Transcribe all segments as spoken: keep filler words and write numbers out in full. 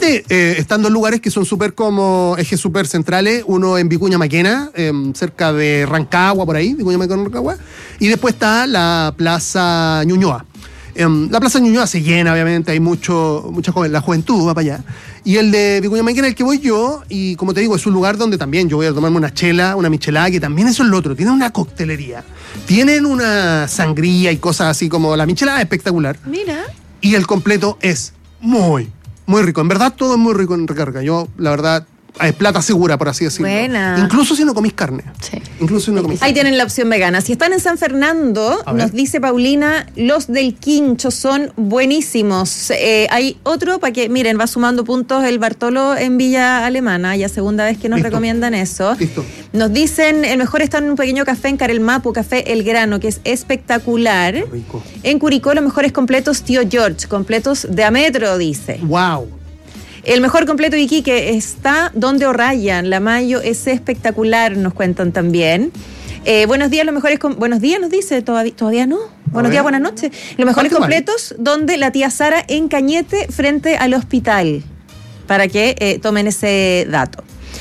Aparte, eh, estando en lugares que son súper como ejes súper centrales, uno en Vicuña Maquena, eh, cerca de Rancagua, por ahí, Vicuña Maquena, Rancagua, y después está la Plaza Ñuñoa. Eh, la Plaza Ñuñoa se llena, obviamente, hay mucho, mucha joven, la juventud va para allá. Y el de Vicuña Maquena, el que voy yo, y como te digo, es un lugar donde también yo voy a tomarme una chela, una michelada, que también eso es lo otro, tienen una coctelería, tienen una sangría y cosas así como la michelada es espectacular. Mira. Y el completo es muy, muy rico. En verdad, todo es muy rico en Recarga. Yo, la verdad, es plata segura, por así decirlo. Buena. Incluso si no comís carne. Sí. Incluso si no comís Ahí carne. tienen la opción vegana. Si están en San Fernando, nos dice Paulina, los del Quincho son buenísimos. Eh, hay otro para que, miren, va sumando puntos el Bartolo en Villa Alemana, ya segunda vez que nos Listo. recomiendan eso. Listo. Nos dicen, el mejor está en un pequeño café en Carelmapu, Café El Grano, que es espectacular. Rico. En Curicó, los mejores completos Tío George, completos de a metro, dice. Wow. El mejor completo de Iquique está donde O'Ryan, la Mayo es espectacular, nos cuentan también. Eh, buenos días, los mejores... Com- buenos días, nos dice, todavía, todavía no. Buenos días, buenas noches. Los mejores completos donde la tía Sara en Cañete frente al hospital, para que eh, tomen ese dato.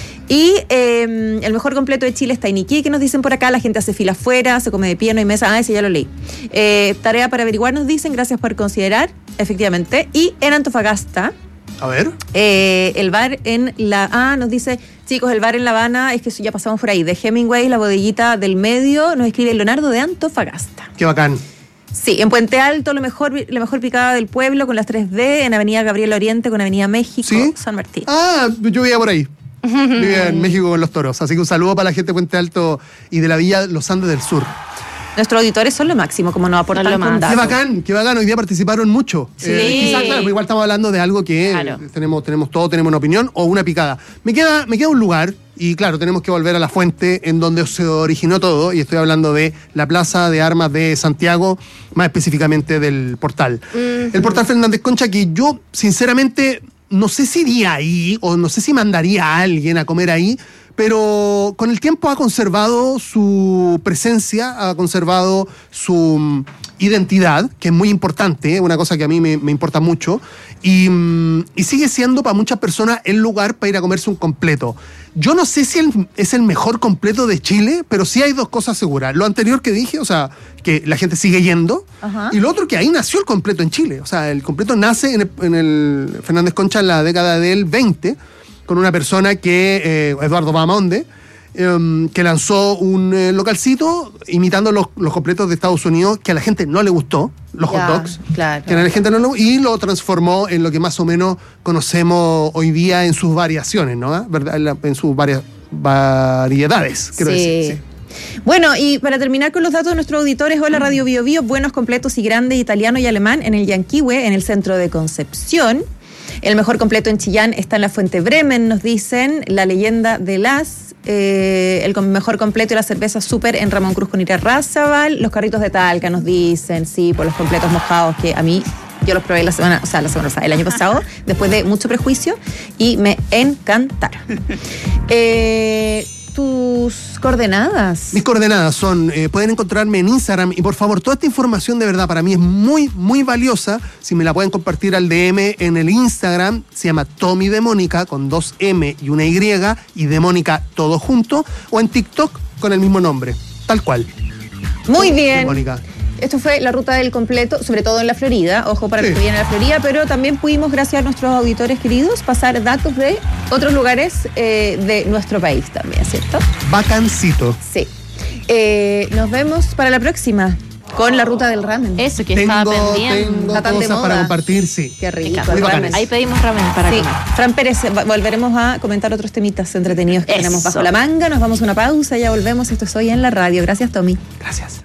Y eh, el mejor completo de Chile está en Iquique, nos dicen por acá, la gente hace fila afuera, se come de pie, no hay mesa, ah, ese ya lo leí. Eh, tarea para averiguar, nos dicen, gracias por considerar, efectivamente. Y en Antofagasta... A ver. Eh, el bar en La... Ah, nos dice, chicos, el bar en La Habana, es que ya pasamos por ahí, de Hemingway, la bodeguita del medio, nos escribe Leonardo de Antofagasta. Qué bacán. Sí, en Puente Alto, lo mejor, la mejor picada del pueblo con las tres D, en Avenida Gabriel Oriente con Avenida México, ¿Sí? San Martín. Ah, yo vivía por ahí. Vivía en México con los toros. Así que un saludo para la gente de Puente Alto y de la Villa Los Andes del Sur. Nuestros auditores son lo máximo, como nos aportan con datos. Qué bacán, qué bacán. Hoy día participaron mucho. Sí. Eh, quizás, claro, igual estamos hablando de algo que Claro. eh, tenemos, tenemos todo, tenemos una opinión o una picada. Me queda, me queda un lugar, y claro, tenemos que volver a la fuente en donde se originó todo, y estoy hablando de la Plaza de Armas de Santiago, más específicamente del Portal. Uh-huh. El Portal Fernández Concha, que yo, sinceramente, no sé si iría ahí, o no sé si mandaría a alguien a comer ahí, pero con el tiempo ha conservado su presencia, ha conservado su identidad, que es muy importante, una cosa que a mí me, me importa mucho, y, y sigue siendo para muchas personas el lugar para ir a comerse un completo. Yo no sé si el, es el mejor completo de Chile, pero sí hay dos cosas seguras. Lo anterior que dije, o sea, que la gente sigue yendo, ajá, y lo otro que ahí nació el completo en Chile. O sea, el completo nace en el, en el Fernández Concha en la década del veinte, con una persona que, eh, Eduardo Bahamonde, eh, que lanzó un eh, localcito imitando los, los completos de Estados Unidos, que a la gente no le gustó, los ya, hot dogs, claro, que a la gente no le gustó, y lo transformó en lo que más o menos conocemos hoy día en sus variaciones, ¿no? ¿Verdad? En, la, en sus varias variedades, quiero sí. decir. Sí. Bueno, y para terminar con los datos de nuestros auditores, hola Radio Bio Bio, buenos, completos y grandes, italiano y alemán, en el Yanquihue, en el centro de Concepción. El mejor completo en Chillán está en la Fuente Bremen, nos dicen, la leyenda de las, eh, el mejor completo y la cerveza súper en Ramón Cruz con Irarrázaval, los carritos de Talca, nos dicen, sí, por los completos mojados, que a mí, yo los probé la semana, o sea, la semana pasada, el año pasado, después de mucho prejuicio, y me encantaron. Eh... tus coordenadas. Mis coordenadas son, eh, pueden encontrarme en Instagram, y por favor, toda esta información de verdad para mí es muy, muy valiosa. Si me la pueden compartir al D M en el Instagram, se llama Tommy de Mónica, con dos M y una Y, y de Mónica todo junto, o en TikTok con el mismo nombre, tal cual. Muy bien. De Mónica. Esto fue la ruta del completo, sobre todo en la Florida, ojo para sí. los que vienen a la Florida, pero también pudimos, gracias a nuestros auditores queridos, pasar datos de otros lugares eh, de nuestro país también, ¿cierto? Bacancito. Sí. Eh, nos vemos para la próxima con la ruta del ramen. Eso que tengo, estaba pendiente. Tengo Está tan de cosas moda. para compartir, sí. Qué rico. Muy ramen. Ahí pedimos ramen para sí. comer. Fran Pérez, volveremos a comentar otros temitas entretenidos que Eso. tenemos bajo la manga. Nos vamos a una pausa, ya volvemos. Esto es Hoy en la Radio. Gracias, Tommy. Gracias.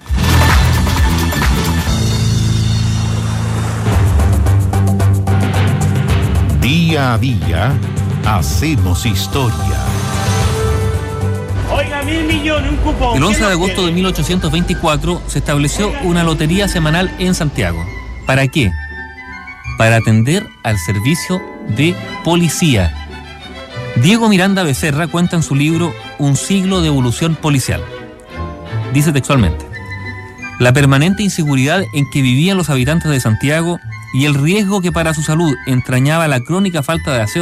Día a día, hacemos historia. Oiga, mil millones, un cupón. El once de agosto de mil ochocientos veinticuatro se estableció una lotería semanal en Santiago. ¿Para qué? Para atender al servicio de policía. Diego Miranda Becerra cuenta en su libro Un siglo de evolución policial. Dice textualmente: la permanente inseguridad en que vivían los habitantes de Santiago y el riesgo que para su salud entrañaba la crónica falta de aseo